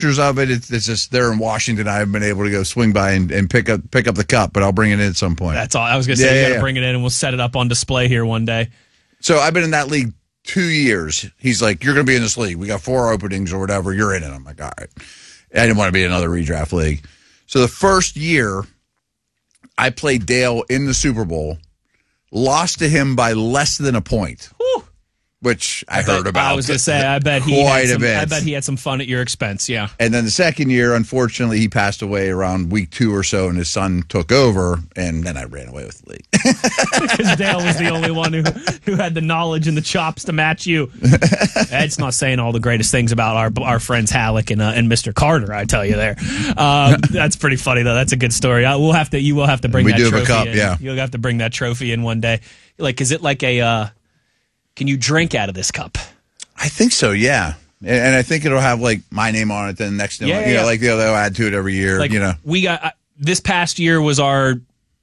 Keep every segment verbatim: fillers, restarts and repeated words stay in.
pictures of it. It's, it's just there in Washington. I haven't been able to go swing by and, and pick up pick up the cup, but I'll bring it in at some point. That's all. I was going to say, yeah, you yeah, got to yeah. bring it in, and we'll set it up on display here one day. So I've been in that league two years. He's like, you're going to be in this league. We got four openings or whatever. You're in it. I'm like, all right. I didn't want to be in another redraft league. So the first year, I played Dale in the Super Bowl, lost to him by less than a point. Whew. Which I, I heard bet, about. I was going to say, I bet he quite had some, a bit. I bet he had some fun at your expense. Yeah. And then the second year, unfortunately, he passed away around week two or so, and his son took over, and then I ran away with the league. Because Dale was the only one who who had the knowledge and the chops to match you. Ed's not saying all the greatest things about our our friends Halleck and uh, and Mister Carter. I tell you there. Um, that's pretty funny though. That's a good story. I, we'll have to. You will have to bring we that do have trophy a cup, in. yeah. You'll have to bring that trophy in one day. Like, is it like a? Uh, can you drink out of this cup? I think so, yeah. And, and I think it'll have like my name on it. Then next, Yeah, you yeah, know, yeah. like they'll, they'll add to it every year. Like you know, we got uh, this past year was our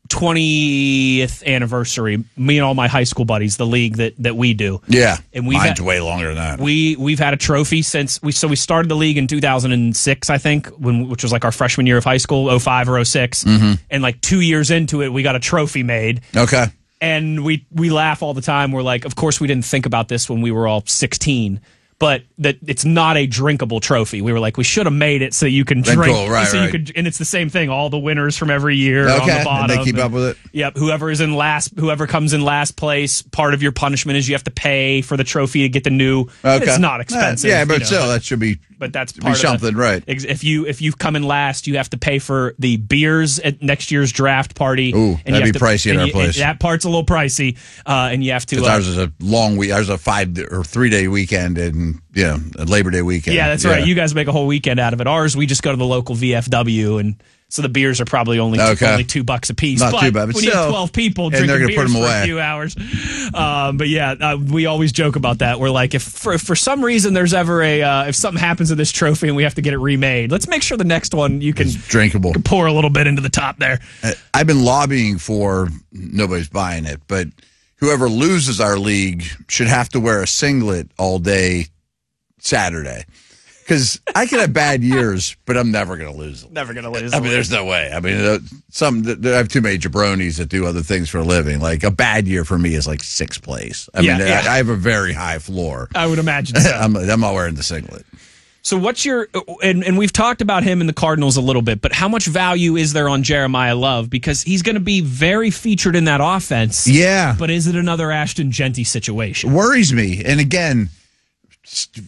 twentieth anniversary. Me and all my high school buddies, the league that that we do. yeah. And we've mine's had, way longer than that. We we've had a trophy since we so we started the league in two thousand six, I think, when which was like our freshman year of high school, oh five or oh six. Mm-hmm. And like two years into it, we got a trophy made. Okay. And we we laugh all the time. We're like, of course, we didn't think about this when we were all sixteen. But that it's not a drinkable trophy. We were like, we should have made it so you can Then drink. cool, right, so right. you could, and it's the same thing. All the winners from every year Okay. on the And bottom. they keep and, up with it? Yep. Whoever is in last, whoever comes in last place, part of your punishment is you have to pay for the trophy to get the new. Okay. It's not expensive. Yeah, but you know, still, that should be. But that's be part of something, the, right? ex- If you if you come in last, you have to pay for the beers at next year's draft party. Ooh, and that'd you have be to- pricey at and our you- place. and that part's a little pricey, uh, and you have to. Because Uh, ours is a long week. Ours is a five or three day weekend, and you know, a Labor Day weekend. yeah, that's right. You guys make a whole weekend out of it. Ours, we just go to the local V F W, and so the beers are probably only two, Okay. only two bucks a piece. Not but too bad, but when you still- have twelve people and drinking they're gonna beers put 'em for away. a few hours, um, but yeah, uh, we always joke about that. We're like, if for, if for some reason there's ever a uh, if something happens to this trophy and we have to get it remade, let's make sure the next one you can It's drinkable. pour a little bit into the top there. I've been lobbying for, nobody's buying it, but whoever loses our league should have to wear a singlet all day Saturday. Because I could have bad years, but I'm never going to lose. Never gonna lose. I mean, there's no way. I mean, uh, some I have too many jabronis that do other things for a living. Like a bad year for me is like sixth place. I Yeah, mean, yeah. I, I have a very high floor. I would imagine so. I'm, I'm not wearing the singlet. So what's your and, and we've talked about him and the Cardinals a little bit, but how much value is there on Jeremiah Love? Because he's going to be very featured in that offense. Yeah. But is it another Ashton Genty situation? Worries me. And again, st-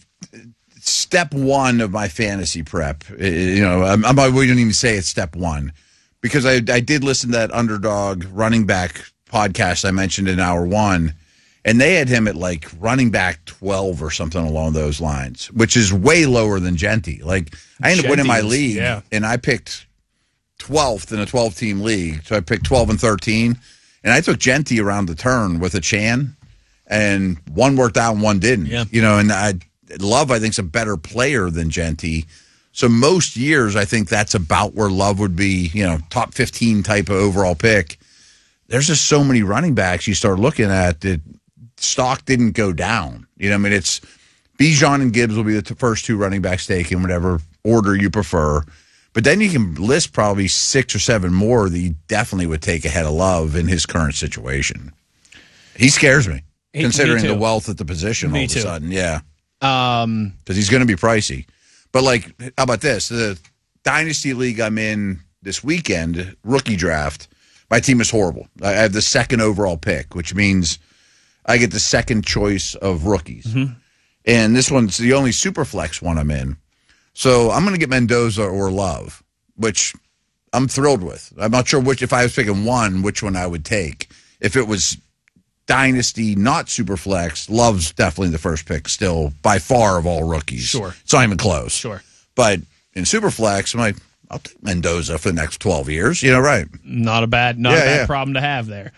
step one of my fantasy prep, uh, you know, I'm, I'm, we don't even say it's step one because I, I did listen to that Underdog running back podcast I mentioned in hour one, and they had him at like running back twelve or something along those lines, which is way lower than Genty. Like I ended up winning my Genty was- league, yeah. and I picked twelfth in a twelve-team league, so I picked twelve and thirteen, and I took Genty around the turn with a Chan, and one worked out and one didn't. Yeah. You know, and I Love, I think, is a better player than Genty. So most years, I think that's about where Love would be, you know, top fifteen type of overall pick. There's just so many running backs you start looking at that stock didn't go down. You know, I mean, it's Bijan and Gibbs will be the t- first two running backs taken, whatever order you prefer. But then you can list probably six or seven more that you definitely would take ahead of Love in his current situation. He scares me, He- considering me too. the wealth at the position Me all of too. a sudden. Yeah. Um, Because he's going to be pricey. But, like, how about this? The Dynasty League I'm in this weekend, rookie draft, my team is horrible. I have the second overall pick, which means I get the second choice of rookies. Mm-hmm. And this one's the only super flex one I'm in. So I'm going to get Mendoza or Love, which I'm thrilled with. I'm not sure which, if I was picking one, which one I would take. If it was Dynasty, not super flex, Love's definitely the first pick still by far of all rookies. Sure. It's not even close. Sure. But in super flex, I'm like, I'll take Mendoza for the next twelve years. You know, right. not a bad, not Yeah, a bad yeah. problem to have there.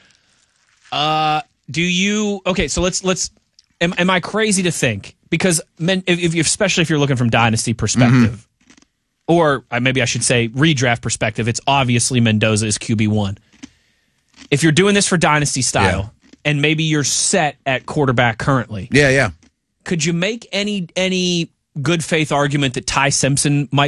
Uh, do you? Okay, so let's let's. Am, am I crazy to think because men, if, if you, especially if you're looking from dynasty perspective, or uh, maybe I should say redraft perspective, it's obviously Mendoza is Q B one. If you're doing this for dynasty style, Yeah. and maybe you're set at quarterback currently, Yeah, yeah. could you make any any good faith argument that Ty Simpson might